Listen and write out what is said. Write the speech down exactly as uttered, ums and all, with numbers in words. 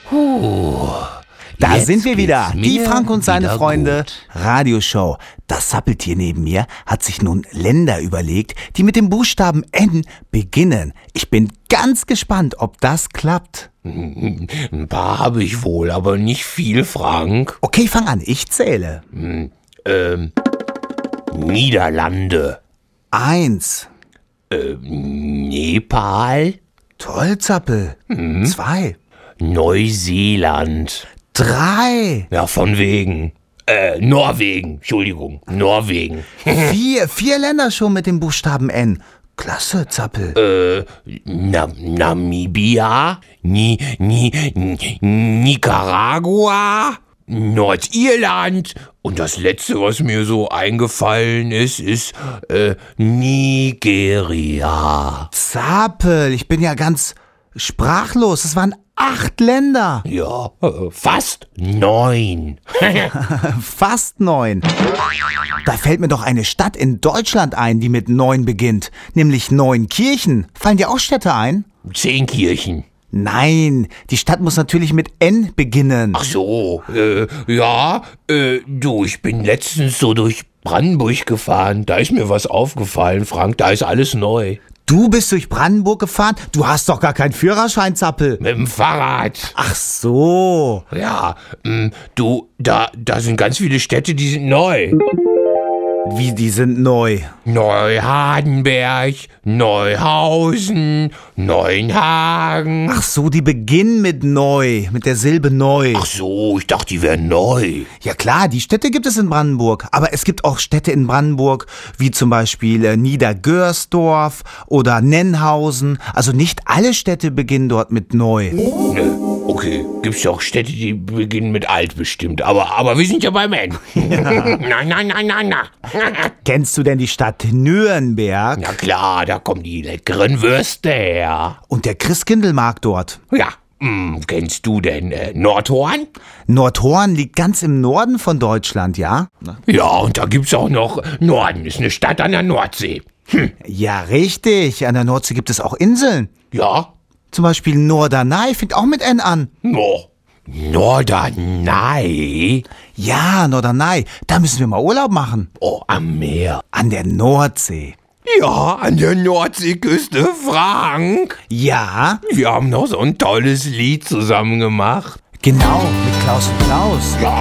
Puh, Da jetzt sind wir geht's wieder, die mir Frank und seine wieder Freunde gut. Radioshow. Das Sappeltier neben mir hat sich nun Länder überlegt, die mit dem Buchstaben N beginnen. Ich bin ganz gespannt, ob das klappt. Ein paar habe ich wohl, aber nicht viel, Frank. Okay, fang an, ich zähle. Ähm, Niederlande, Eins. Nepal, Toll, Zappel. Zwei. Neuseeland. Drei. Ja, von wegen. Äh, Norwegen, Entschuldigung, Norwegen. Vier. Vier Länder schon mit dem Buchstaben N. Klasse, Zappel. Äh, Na, Namibia, Ni, Ni, Ni, Nicaragua, Nordirland und das letzte, was mir so eingefallen ist, ist äh, Nigeria. Zappel, ich bin ja ganz sprachlos. Es waren acht Länder. Ja, äh, fast neun. Fast neun. Da fällt mir doch eine Stadt in Deutschland ein, die mit neun beginnt. Nämlich Neunkirchen. Fallen dir auch Städte ein? Zehn Kirchen. Nein, die Stadt muss natürlich mit N beginnen. Ach so, äh, ja, äh, du, ich bin letztens so durch Brandenburg gefahren. Da ist mir was aufgefallen, Frank, da ist alles neu. Du bist durch Brandenburg gefahren? Du hast doch gar keinen Führerschein, Zappel. Mit dem Fahrrad. Ach so. Ja, mh, du, da, da sind ganz viele Städte, die sind neu. Wie, die sind neu. Neuhardenberg, Neuhausen, Neuenhagen. Ach so, die beginnen mit neu, mit der Silbe neu. Ach so, ich dachte, die wären neu. Ja klar, die Städte gibt es in Brandenburg. Aber es gibt auch Städte in Brandenburg, wie zum Beispiel äh, Niedergörsdorf oder Nennhausen. Also nicht alle Städte beginnen dort mit neu. Ne, okay, gibt's ja auch Städte, die beginnen mit alt bestimmt. Aber, aber wir sind ja beim N. Nein, nein, nein, nein, nein. Kennst du denn die Stadt Nürnberg? Na klar, da kommen die leckeren Würste her. Und der Christkindlmarkt dort? Ja, mh, kennst du denn äh, Nordhorn? Nordhorn liegt ganz im Norden von Deutschland, ja? Ja, und da gibt's auch noch Norden, ist eine Stadt an der Nordsee. Hm, Ja, richtig. An der Nordsee gibt es auch Inseln. ja, Zum Beispiel Norderney fängt auch mit N an. oh, Norderney? Ja, Norderney. Da müssen wir mal Urlaub machen. Oh, am Meer. An der Nordsee. Ja, an der Nordseeküste, Frank. Ja, Wir haben noch so ein tolles Lied zusammen gemacht. genau. Mit Klaus und Klaus. Ja.